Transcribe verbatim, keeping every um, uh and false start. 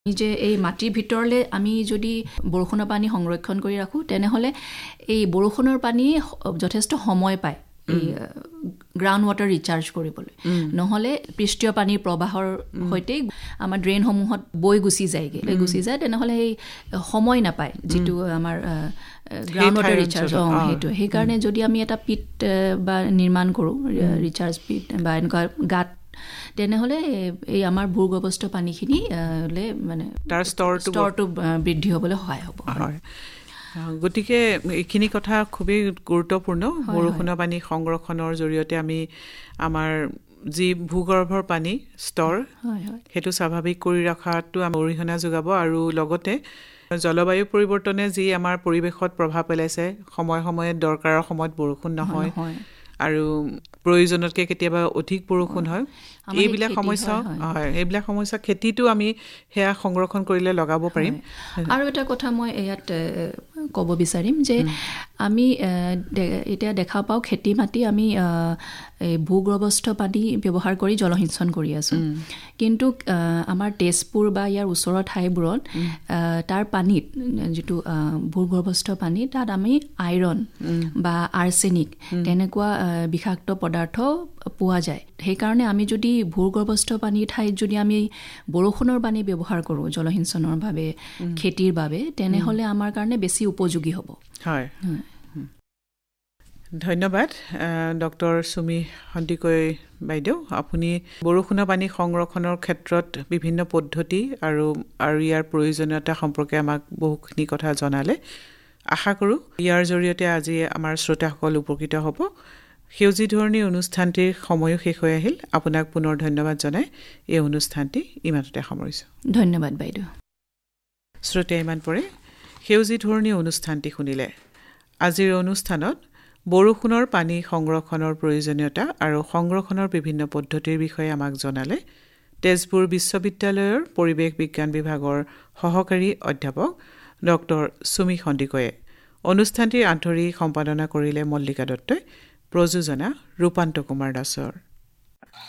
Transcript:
যে এই মাটিৰ ভিতৰলে আমি যদি বৰষুণৰ পানী সংৰক্ষণ কৰি ৰাখো তেনেহলে এই বৰষুণৰ পানী যথেষ্ট সময় পায় এই গ্ৰাউণ্ড ৱাটাৰ ৰিচাৰ্জ কৰিবলৈ নহলে পৃষ্ঠীয় পানীৰ প্ৰবাহৰ হৈতে আমাৰ ড্ৰেইন সমূহত বৈ গুচি যায়গে লৈ গুচি যায় তেনেহলে এই সময় নাপায় যেটো আমাৰ গ্ৰাউণ্ড ৱাটাৰ ৰিচাৰ্জ হেতু সেই কাৰণে যদি আমি এটা পিট বা নিৰ্মাণ কৰো ৰিচাৰ্জ পিট বা এনেকুৱা গাত তেনেহলে এই আমাৰ ভূগৰ্ভস্থ পানীখিনি লে মানে তাৰ স্তৰটো স্তৰটো বৃদ্ধি হ'বলৈ সহায় হ'ব হয় গতিকে এইখিনি কথা খুবই গুৰুত্বপূৰ্ণ বৰষুণৰ পানী সংৰক্ষণৰ জৰিয়তে আমি আমাৰ যি ভূগৰ্ভৰ পানী স্তৰ হেতু স্বাভাৱিক কৰি ৰখাটো আমাৰ অৰিহণা যোগাব আৰু লগতে জলবায়ু পৰিৱৰ্তনে যি আমাৰ পৰিৱেশত প্ৰভাৱ পেলাইছে সময় সময়ে দৰকাৰৰ সময়ত বৰষুণ নহয় আৰু প্ৰয়োজনতকৈ কেতিয়াবা অধিক বৰষুণ হয় এইবিলাক সমস্যা হয় এইবিলাক সমস্যা খেতিটো আমি হেয়া সংৰক্ষণ কৰিলে লগাব পাৰিম আৰু এটা কথা মই ইয়াত ক'ব বিচাৰিম যে আমি এতিয়া দেখা পাও খেতি মাটি আমি এই ভূগৰ্ভস্থ পানী ব্যৱহাৰ কৰি জলসিঞ্চন কৰি আছো কিন্তু আমাৰ তেজপুৰ বা ইয়াৰ ওচৰৰ ঠাইবোৰত তাৰ পানীত যেটো ভূগৰ্ভস্থ পানী তাত আমি আইৰন বা আৰ্ছেনিক তেনেকুৱা বিষাক্ত পদাৰ্থ পোৱা যায় সেই কাৰণে আমি যদি ভূগৰ্ভস্থ পানীৰ ঠাইত যদি আমি বৰষুণৰ পানী ব্যৱহাৰ কৰো জলসিঞ্চনৰ বাবে খেতিৰ বাবে তেনেহলে আমাৰ কাৰণে বেছি উপযোগী হ'ব হয় ধন্যবাদ ডক্টৰ সুমি সন্দিকৈ বাইদেউ আপুনি বৰষুণৰ পানী সংৰক্ষণৰ ক্ষেত্ৰত বিভিন্ন পদ্ধতি আৰু আৰু ইয়াৰ প্ৰয়োজনীয়তা সম্পৰ্কে আমাক বহুখিনি কথা জনালে আশা কৰো ইয়াৰ জৰিয়তে আজি আমাৰ শ্ৰোতাসকল উপকৃত হ'ব সেউজী ধৰণী অনুষ্ঠানটিৰ সময়ো শেষ হৈ আহিল আপোনাক পুনৰ ধন্যবাদ জনাই এই অনুষ্ঠানটি ইমানতে সামৰিছো ধন্যবাদ বাইদেউ শ্ৰোতা ইমান পৰে সেউজী ধৰণী অনুষ্ঠানটি শুনিলে আজিৰ অনুষ্ঠানত বৰষুণৰ পানী সংৰক্ষণৰ প্ৰয়োজনীয়তা আৰু সংৰক্ষণৰ বিভিন্ন পদ্ধতিৰ বিষয়ে আমাক জনালে তেজপুৰ বিশ্ববিদ্যালয়ৰ পৰিৱেশ বিজ্ঞান বিভাগৰ সহকাৰী অধ্যাপক ডক্টৰ সুমি সন্দিকৈয়ে অনুষ্ঠানটিৰ আন্তৰিক সম্পাদনা কৰিলে মল্লিকা দত্তই প্ৰযোজনা ৰূপান্ত কুমাৰ দাসৰ